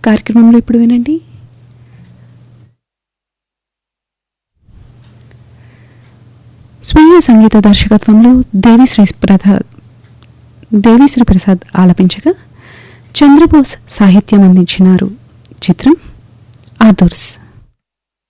కార్యక్రమంలో ఇప్పుడు వినండి స్వీయ సంగీత దర్శకత్వంలో దేవిశ్రీ ప్రసాద్ ఆలపించగా చంద్రబోస్ సాహిత్యం అందించినారు. చిత్రం ఆదుర్స్.